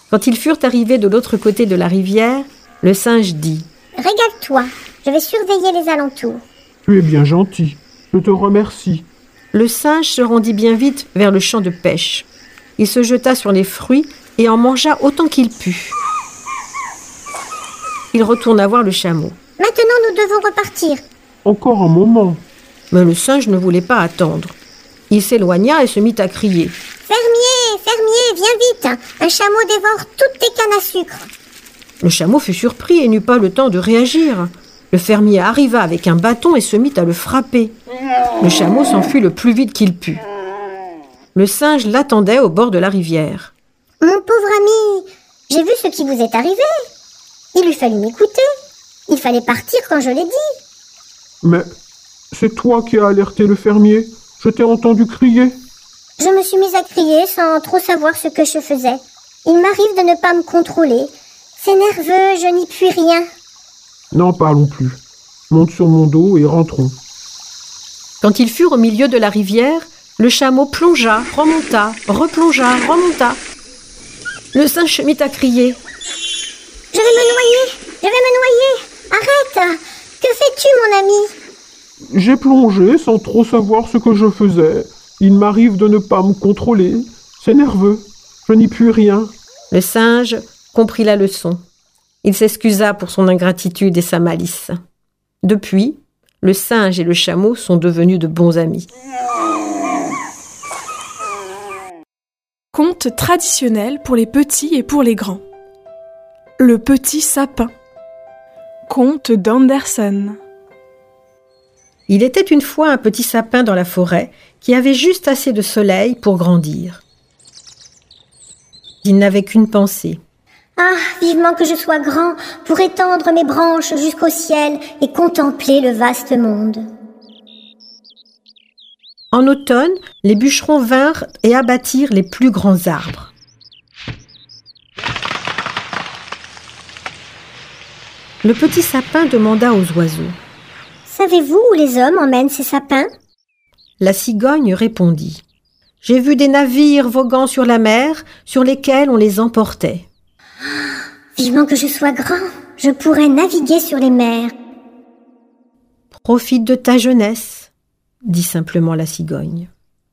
Quand ils furent arrivés de l'autre côté de la rivière, le singe dit « Régale-toi, je vais surveiller les alentours. » Tu es bien gentil, je te remercie. Le singe se rendit bien vite vers le champ de pêche. Il se jeta sur les fruits et en mangea autant qu'il put. Il retourna voir le chameau. « Maintenant, nous devons repartir. » Encore un moment. Mais le singe ne voulait pas attendre. Il s'éloigna et se mit à crier. « Fermier, fermier, viens vite, un chameau dévore toutes tes cannes à sucre. » Le chameau fut surpris et n'eut pas le temps de réagir. Le fermier arriva avec un bâton et se mit à le frapper. Le chameau s'enfuit le plus vite qu'il put. Le singe l'attendait au bord de la rivière. « Mon pauvre ami, j'ai vu ce qui vous est arrivé. Il lui fallut m'écouter. Il fallait partir quand je l'ai dit. » Mais c'est toi qui as alerté le fermier. Je t'ai entendu crier. Je me suis mise à crier sans trop savoir ce que je faisais. Il m'arrive de ne pas me contrôler. C'est nerveux, je n'y puis rien. N'en parlons plus. Monte sur mon dos et rentrons. Quand ils furent au milieu de la rivière, le chameau plongea, remonta, replongea, remonta. Le singe se mit à crier. « Je vais me noyer, je vais me noyer. Arrête, que fais-tu, mon ami ?» J'ai plongé sans trop savoir ce que je faisais. Il m'arrive de ne pas me contrôler. C'est nerveux. Je n'y puis rien. Le singe comprit la leçon. Il s'excusa pour son ingratitude et sa malice. Depuis, le singe et le chameau sont devenus de bons amis. Conte traditionnel pour les petits et pour les grands. Le petit sapin. Conte d'Andersen. Il était une fois un petit sapin dans la forêt qui avait juste assez de soleil pour grandir. Il n'avait qu'une pensée. « Ah, vivement que je sois grand pour étendre mes branches jusqu'au ciel et contempler le vaste monde. » En automne, les bûcherons vinrent et abattirent les plus grands arbres. Le petit sapin demanda aux oiseaux. « Savez-vous où les hommes emmènent ces sapins ?» La cigogne répondit. « J'ai vu des navires voguant sur la mer sur lesquels on les emportait. » Vivement que je sois grand, je pourrais naviguer sur les mers. « Profite de ta jeunesse, » dit simplement la cigogne.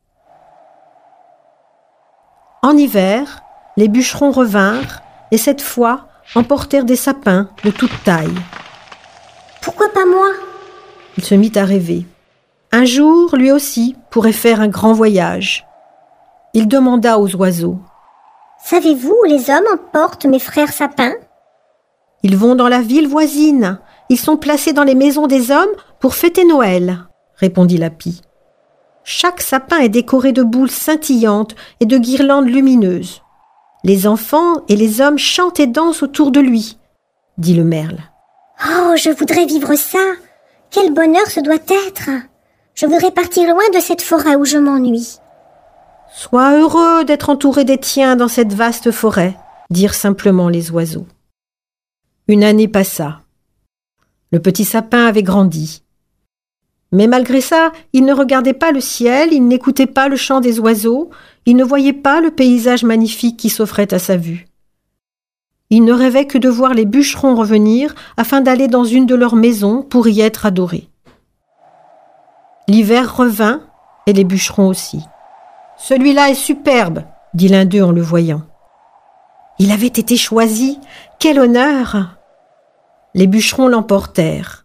En hiver, les bûcherons revinrent et cette fois emportèrent des sapins de toute taille. « Pourquoi pas moi ?» Il se mit à rêver. Un jour, lui aussi, pourrait faire un grand voyage. Il demanda aux oiseaux. « Savez-vous où les hommes emportent mes frères sapins ?» « Ils vont dans la ville voisine. Ils sont placés dans les maisons des hommes pour fêter Noël, » répondit la pie. Chaque sapin est décoré de boules scintillantes et de guirlandes lumineuses. Les enfants et les hommes chantent et dansent autour de lui, dit le merle. « Oh, je voudrais vivre ça. Quel bonheur ce doit être. Je voudrais partir loin de cette forêt où je m'ennuie. » « Sois heureux d'être entouré des tiens dans cette vaste forêt, » dirent simplement les oiseaux. Une année passa. Le petit sapin avait grandi. Mais malgré ça, il ne regardait pas le ciel, il n'écoutait pas le chant des oiseaux, il ne voyait pas le paysage magnifique qui s'offrait à sa vue. Il ne rêvait que de voir les bûcherons revenir afin d'aller dans une de leurs maisons pour y être adoré. L'hiver revint et les bûcherons aussi. « Celui-là est superbe !» dit l'un d'eux en le voyant. Il avait été choisi. Quel honneur! Les bûcherons l'emportèrent.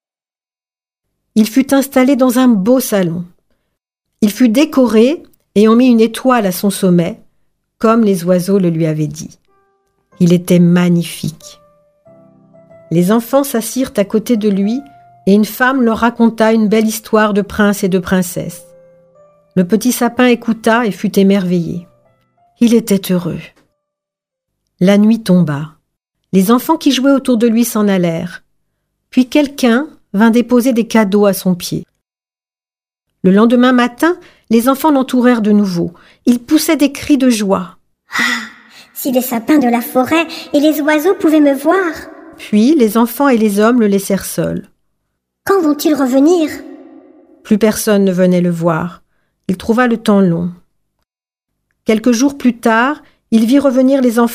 Il fut installé dans un beau salon. Il fut décoré et on mit une étoile à son sommet, comme les oiseaux le lui avaient dit. Il était magnifique. Les enfants s'assirent à côté de lui et une femme leur raconta une belle histoire de prince et de princesse. Le petit sapin écouta et fut émerveillé. Il était heureux. La nuit tomba. Les enfants qui jouaient autour de lui s'en allèrent. Puis quelqu'un vint déposer des cadeaux à son pied. Le lendemain matin, les enfants l'entourèrent de nouveau. Ils poussaient des cris de joie. « Ah, si les sapins de la forêt et les oiseaux pouvaient me voir !» Puis les enfants et les hommes le laissèrent seul. « Quand vont-ils revenir ?» Plus personne ne venait le voir. Il trouva le temps long. Quelques jours plus tard, il vit revenir les enfants